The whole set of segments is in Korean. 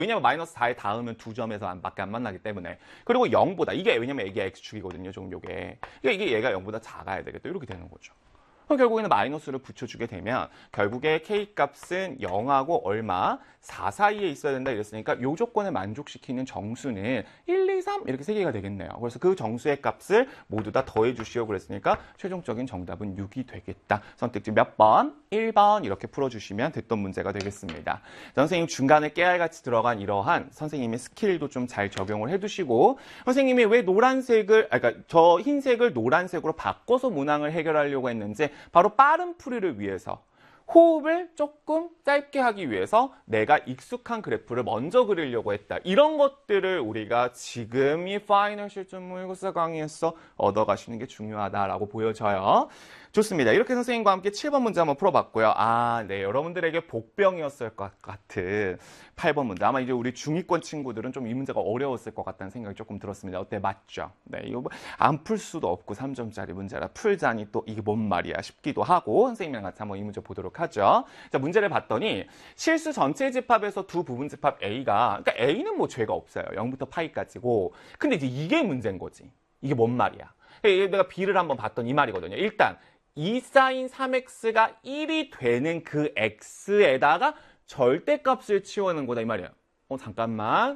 왜냐면 마이너스 4에 닿으면 두 점에서 밖에 안 만나기 때문에. 그리고 0보다, 이게 왜냐면 이게 x축이거든요, 좀 요게. 그러니까 이게 얘가 0보다 작아야 되겠다. 이렇게 되는 거죠. 그럼 결국에는 마이너스를 붙여주게 되면 결국에 k 값은 0하고 얼마? 4 사이에 있어야 된다 이랬으니까 이 조건을 만족시키는 정수는 1, 2, 3 이렇게 3개가 되겠네요. 그래서 그 정수의 값을 모두 다 더해 주시오 그랬으니까 최종적인 정답은 6이 되겠다. 선택지 몇 번? 1번 이렇게 풀어주시면 됐던 문제가 되겠습니다. 선생님 중간에 깨알같이 들어간 이러한 선생님의 스킬도 좀 잘 적용을 해두시고 선생님이 왜 노란색을, 그러니까 저 흰색을 노란색으로 바꿔서 문항을 해결하려고 했는지 바로 빠른 풀이를 위해서 호흡을 조금 짧게 하기 위해서 내가 익숙한 그래프를 먼저 그리려고 했다. 이런 것들을 우리가 지금 이 파이널 실전 모의고사 강의에서 얻어가시는 게 중요하다라고 보여져요. 좋습니다. 이렇게 선생님과 함께 7번 문제 한번 풀어봤고요. 네. 여러분들에게 복병이었을 것 같은 8번 문제. 아마 이제 우리 중위권 친구들은 좀 이 문제가 어려웠을 것 같다는 생각이 조금 들었습니다. 어때? 맞죠? 네. 이거 안 풀 수도 없고 3점짜리 문제라 풀자니 또 이게 뭔 말이야 싶기도 하고 선생님이랑 같이 한번 이 문제 보도록 하죠. 자, 문제를 봤더니 실수 전체 집합에서 두 부분 집합 A가, 그러니까 A는 뭐 죄가 없어요. 0부터 파이까지고. 근데 이제 이게 문제인 거지. 이게 뭔 말이야? 내가 B를 한번 봤더니 이 말이거든요. 일단 2sin 3x가 1이 되는 그 x에다가 절대값을 치워놓은 거다 이 말이야. 잠깐만.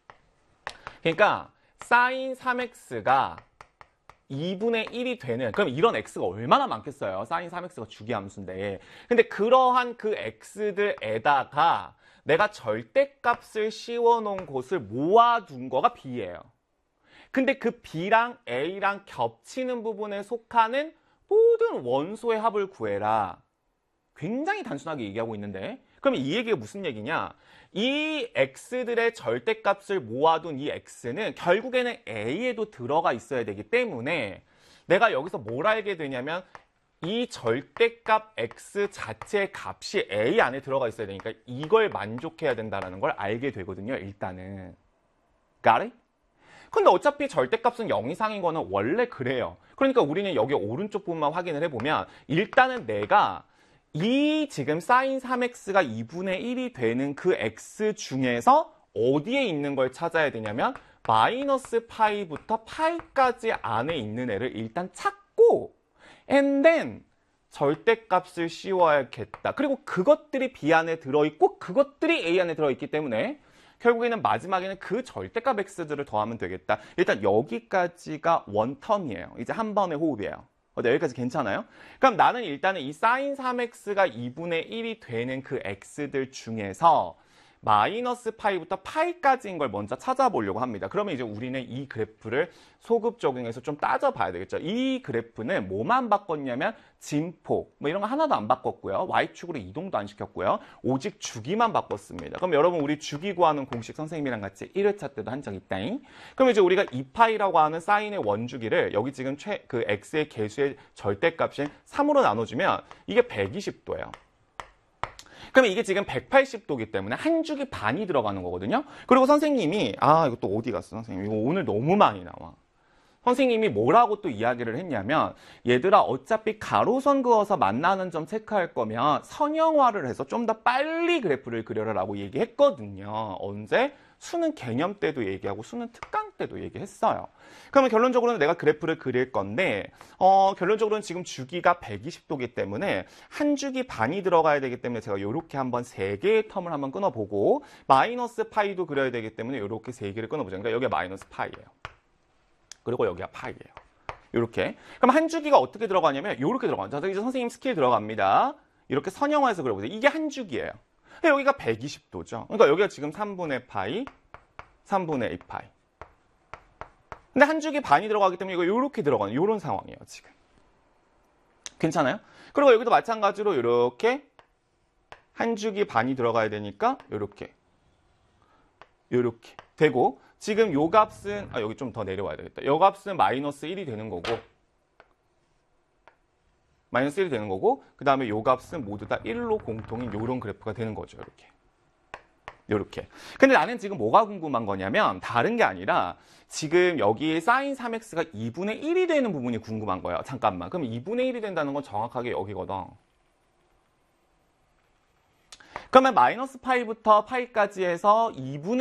그러니까 sin 3x가 2분의 1이 되는, 그럼 이런 x가 얼마나 많겠어요? sin 3x가 주기함수인데. 근데 그러한 그 x들에다가 내가 절대값을 씌워놓은 곳을 모아둔 거가 b예요. 근데 그 b랑 a랑 겹치는 부분에 속하는 모든 원소의 합을 구해라. 굉장히 단순하게 얘기하고 있는데 그럼 이 얘기가 무슨 얘기냐? 이 x들의 절대값을 모아둔 이 x는 결국에는 a에도 들어가 있어야 되기 때문에 내가 여기서 뭘 알게 되냐면 이 절대값 x 자체의 값이 a 안에 들어가 있어야 되니까 이걸 만족해야 된다는 걸 알게 되거든요. 일단은. Got it? 근데 어차피 절대값은 0 이상인 거는 원래 그래요. 그러니까 우리는 여기 오른쪽 부분만 확인을 해보면 일단은 내가 이 지금 sin 3x가 2분의 1이 되는 그 x 중에서 어디에 있는 걸 찾아야 되냐면 마이너스 파이부터 파이까지 안에 있는 애를 일단 찾고 and then 절대값을 씌워야겠다. 그리고 그것들이 b 안에 들어있고 그것들이 a 안에 들어있기 때문에 결국에는 마지막에는 그 절대값 x들을 더하면 되겠다. 일단 여기까지가 원텀이에요. 이제 한 번의 호흡이에요. 여기까지 괜찮아요? 그럼 나는 일단은 이 sin 3x가 2분의 1이 되는 그 x들 중에서 마이너스 파이부터 파이까지인 걸 먼저 찾아보려고 합니다. 그러면 이제 우리는 이 그래프를 소급 적용해서 좀 따져봐야 되겠죠. 이 그래프는 뭐만 바꿨냐면 진폭, 뭐 이런 거 하나도 안 바꿨고요. y축으로 이동도 안 시켰고요. 오직 주기만 바꿨습니다. 그럼 여러분 우리 주기 구하는 공식 선생님이랑 같이 1회차 때도 한 적 있다잉. 그럼 이제 우리가 2파이라고 하는 사인의 원주기를 여기 지금 그 x의 개수의 절대값인 3으로 나눠주면 이게 120도예요. 그러면 이게 지금 180도이기 때문에 한 주기 반이 들어가는 거거든요. 그리고 선생님이 이거 또 어디 갔어 선생님? 이거 오늘 너무 많이 나와. 선생님이 뭐라고 또 이야기를 했냐면 얘들아 어차피 가로선 그어서 만나는 점 체크할 거면 선형화를 해서 좀 더 빨리 그래프를 그려라라고 얘기했거든요. 언제? 수능 개념 때도 얘기하고 수능 특강 때도 얘기했어요. 그러면 결론적으로는 내가 그래프를 그릴 건데 결론적으로는 지금 주기가 120도이기 때문에 한 주기 반이 들어가야 되기 때문에 제가 이렇게 한번 3개의 텀을 한번 끊어보고 마이너스 파이도 그려야 되기 때문에 이렇게 3개를 끊어보자. 그러니까 여기가 마이너스 파이예요. 그리고 여기가 파이예요. 이렇게. 그럼 한 주기가 어떻게 들어가냐면 이렇게 들어가요. 자, 이제 선생님 스킬 들어갑니다. 이렇게 선형화해서 그려보세요. 이게 한 주기예요. 여기가 120도죠. 그러니까 여기가 지금 3분의 파이, 3분의 2파이. 근데 한 주기 반이 들어가기 때문에 이거 이렇게 들어가는 이런 상황이에요, 지금. 괜찮아요? 그리고 여기도 마찬가지로 이렇게 한 주기 반이 들어가야 되니까 이렇게 되고 지금 요 값은 여기 좀 더 내려와야 되겠다. 요 값은 마이너스 1이 되는 거고 마이너스 1이 되는 거고 그 다음에 요 값은 모두 다 1로 공통인 요런 그래프가 되는 거죠. 요렇게. 근데 나는 지금 뭐가 궁금한 거냐면 다른 게 아니라 지금 여기 sin 3x가 2분의 1이 되는 부분이 궁금한 거예요. 잠깐만. 그럼 2분의 1이 된다는 건 정확하게 여기거든. 그러면 마이너스 파이부터 파이까지 해서 2분의